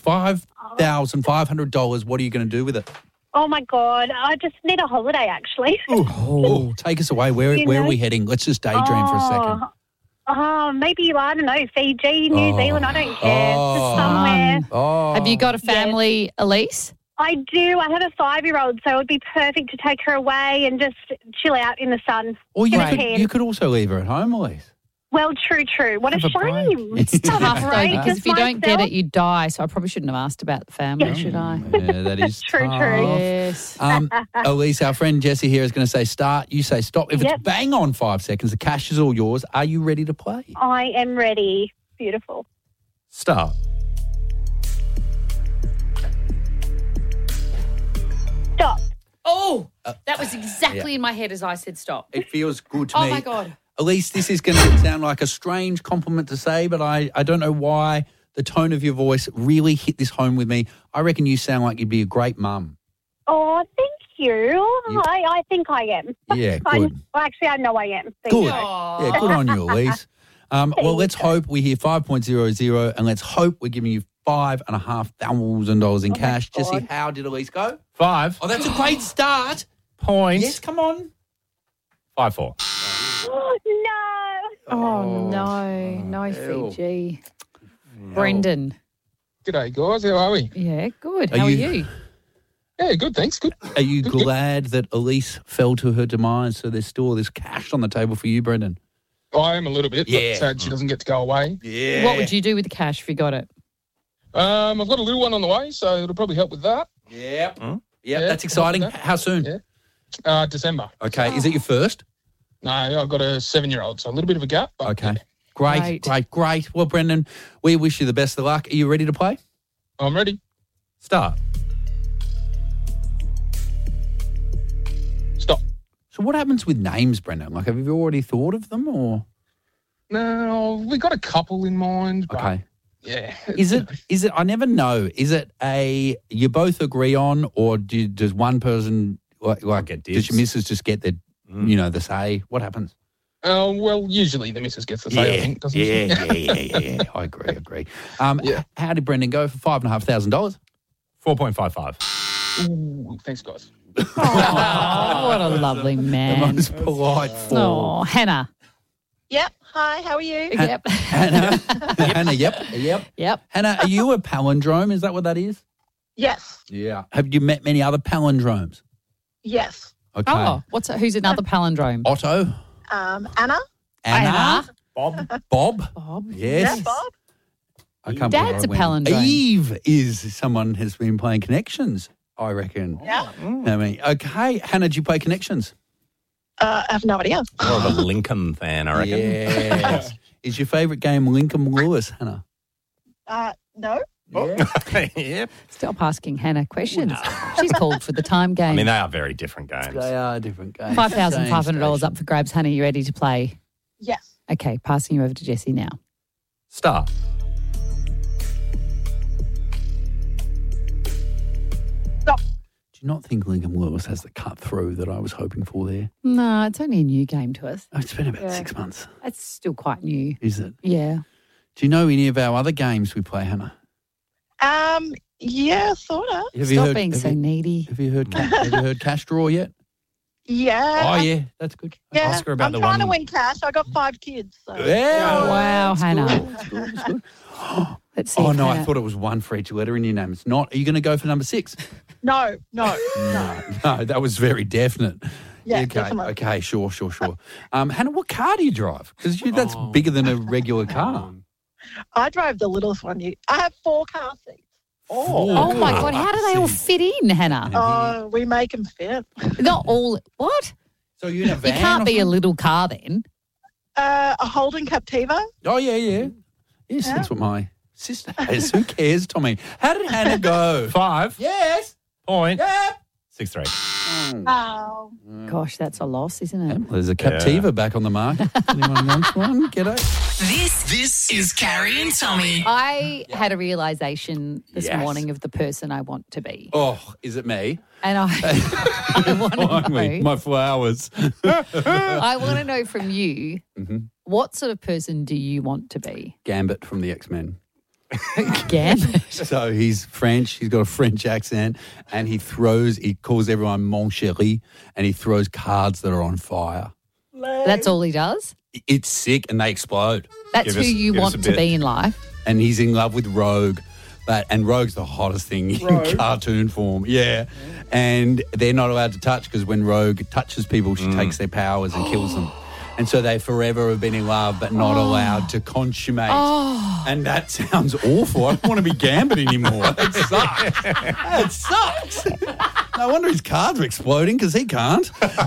$5,500. What are you going to do with it? Oh, my God. I just need a holiday, actually. Oh, take us away. Where are we heading? Let's just daydream for a second. Maybe, I don't know, Fiji, New Zealand, I don't care. Just somewhere. Have you got a family, Elise? I do. I have a 5-year-old, so it would be perfect to take her away and just chill out in the sun. Or you could also leave her at home, Elise. Well, true. What a shame. It's tough, though, Right, because if you don't get myself. it, you die. So I probably shouldn't have asked about the family, should I? Yeah, that is True. Yes. Elise, our friend Jessie here is going to say start. You say stop. If it's bang on 5 seconds, the cash is all yours. Are you ready to play? I am ready. Beautiful. Start. Stop. Oh, that was exactly in my head as I said stop. It feels good to Oh, me. my God. Elise, this is going to sound like a strange compliment to say, but I don't know why the tone of your voice really hit this home with me. I reckon you sound like you'd be a great mum. Oh, thank you. I think I am. Yeah, good. Actually, I know I am. There Good. you go. Yeah, good on you, Elise. Well, let's hope we hear 5.00 and let's hope we're giving you $5,500 in cash. Jessie, how did Elise go? 5. Oh, that's a great start. Point. Yes, come on. 5-4. No. Oh, no, Fiji. Brendan. G'day, guys. How are we? Yeah, good. How are you? Yeah, good, thanks. Good. Are you glad that Elise fell to her demise so there's still all this cash on the table for you, Brendan? I am a little bit, but sad she doesn't get to go away. Yeah. What would you do with the cash if you got it? I've got a little one on the way, so it'll probably help with that. Yep. Yeah, That's exciting. that. How soon? Yeah. December. Okay. Is it your first? No, I've got a 7-year-old, so a little bit of a gap. But Okay. Great. Well, Brendan, we wish you the best of luck. Are you ready to play? I'm ready. Start. Stop. So what happens with names, Brendan? Like, have you already thought of them or? No, we got a couple in mind. But Okay. Yeah. Is it, I never know, is it you both agree on or does one person, like Get does dibs. your missus just get the, the say? What happens? Well, usually the missus gets the say, I think, doesn't she? Yeah. I agree. How did Brendan go for $5,500? 4.55. Ooh, thanks, guys. Oh, what a lovely The man. most polite fall. Oh, Hannah. Yep. Hi, how are you? Yep. Hannah, yep. Hannah, are you a palindrome? Is that what that is? Yes. Yeah. Have you met many other palindromes? Yes. Okay. Oh, who's another palindrome? Otto? Anna? Anna? Bob. Bob? Yes. Yeah, Bob? I can't Dad's believe a I went. palindrome. Eve is someone who's been playing Connections, I reckon. Yeah. I mean, okay. Hannah, do you play Connections? I have no idea. More of a Lincoln fan, I reckon. Yes. Is your favourite game Lincoln Lewis, Hannah? No. Yep. Stop asking Hannah questions. She's called for the time game. I mean, they are very different games. They are different games. $5,500 up for grabs. Hannah, you ready to play? Yes. Okay, passing you over to Jessie now. Start. Do you not think Lincoln Lewis has the cut through that I was hoping for there? No, it's only a new game to us. Oh, it's been about 6 months. It's still quite new. Is it? Yeah. Do you know any of our other games we play, Hannah? Yeah, sort of. Stop being so needy. Have you heard Cash Draw yet? Yeah. Oh, yeah, that's good. Yeah. Ask her about I'm the trying to one- win cash. I got 5 kids. So. Yeah. Wow, Hannah. That's good. Let's see. Oh, if no, I Hannah- thought it was one for each letter in your name. It's not. Are you going to go for number 6? No. No, that was very definite. Yeah, okay, definitely. okay, sure. Hannah, what car do you drive? Because that's bigger than a regular car. I drive the littlest one. I have 4 car seats. Oh, my God. How do they all fit in, Hannah? Oh, we make them fit. Not all. What? So you're in a van? You can't be a little car then. A Holden Captiva. Oh, yeah. Yes, that's what my sister has. Who cares, Tommy? How did Hannah go? 5. Yes. Point. Yep. 6-3. Oh. Gosh, that's a loss, isn't it? There's a Captiva back on the market. Anyone wants one? G'day. This is Carrie and Tommy. I had a realisation this Yes. morning of the person I want to be. Oh, is it me? And I want to Finally, know, my flowers. I want to know from you, Mm-hmm. what sort of person do you want to be? Gambit from the X-Men. Gambit. So he's French. He's got a French accent, and he calls everyone mon chéri, and he throws cards that are on fire. That's all he does? It's sick, and they explode. That's who you want to be in life. And he's in love with Rogue. And Rogue's the hottest thing in cartoon form. Yeah. And they're not allowed to touch because when Rogue touches people, she takes their powers and kills them. And so they forever have been in love but not allowed to consummate. And that sounds awful. I don't want to be Gambit anymore. It sucks. It sucks. No wonder his cards are exploding because he can't.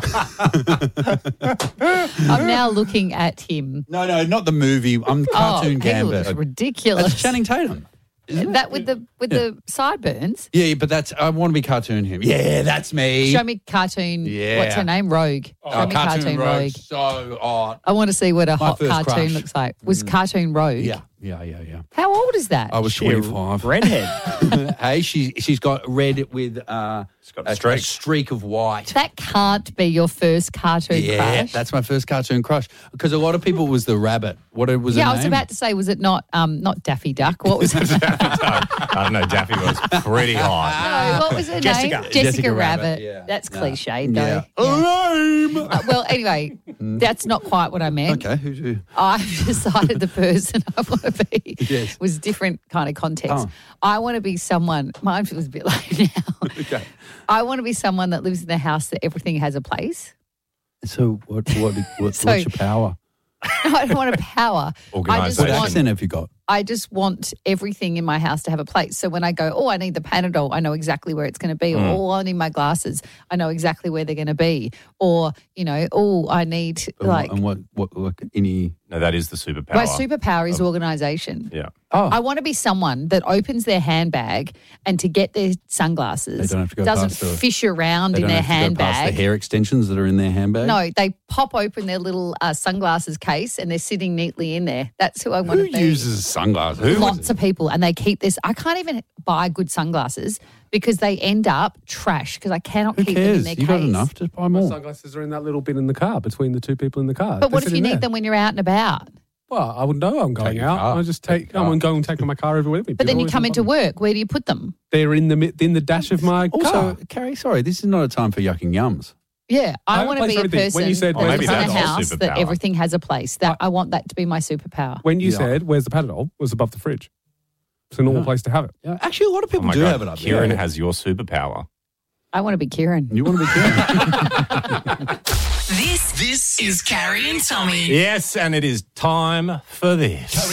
I'm now looking at him. No, not the movie. I'm the cartoon He Gambit. looks ridiculous. That's Channing Tatum. That with the sideburns. Yeah, but I want to be cartoon him. Yeah, that's me. Show me cartoon. Yeah. What's her name? Rogue. Show me cartoon Rogue. So hot. I want to see what a hot first cartoon crush. looks like. Was cartoon Rogue? Yeah. How old is that? I was 25. Redhead. Hey, she's got red with a streak of white. That can't be your first cartoon crush. That's my first cartoon crush. Because a lot of people was the rabbit. What was her name? I was about to say, was it not Daffy Duck? What was it? I don't know. Daffy was pretty hot. No, what was her Jessica. name? Jessica Rabbit. Rabbit, yeah. That's cliched, though. Yeah. Yeah. Lame. Well, anyway, that's not quite what I meant. Okay, who's who? I've decided the person I want to be Yes. was different kind of context. Oh. I want to be someone, mine feels a bit like now. Okay. I want to be someone that lives in a house that everything has a place. So what's So- your power? I don't want a power. Organisation. What accent have you got? I just want everything in my house to have a place. So when I go, I need the Panadol, I know exactly where it's going to be. Or, I need my glasses, I know exactly where they're going to be. Or, I need And what any? No, that is the superpower. my superpower is organisation. Yeah. Oh, I want to be someone that opens their handbag and to get their sunglasses They don't have to go doesn't past the- fish around they in don't their have to go past the handbag. hair extensions that are in their handbag. No, they pop open their little sunglasses case and they're sitting neatly in there. That's who I want Who to be. uses sunglasses? Lots of people, and they keep this. I can't even buy good sunglasses because they end up trash because I cannot Who keep them in cares? their You case. got enough to buy more. Sunglasses are in that little bin in the car between the two people in the car. But what They're if you sitting need there. them when you're out and about? Well, I wouldn't know I'm going your out. car. I just Take your car. I'm going and take my car everywhere with me. But then you Always come in into front of me. work. Where do you put them? They're in the dash of my Also, car. Carrie, sorry, this is not a time for yucking yums. Yeah, I I have a want to place be for a everything. person When you said that where's lives the in a Panadol house that superpower? everything has a place. That I want that to be my superpower. When you Yeah. said, "Where's the Panadol?" was above the fridge. It's a normal Yeah. place to have it. Yeah, actually, a lot of Oh people my do God. have it up Kieran there. has your superpower. I want to be Kieran. You want to be Kieran? This is Carrie and Tommy. Yes, and it is time for this.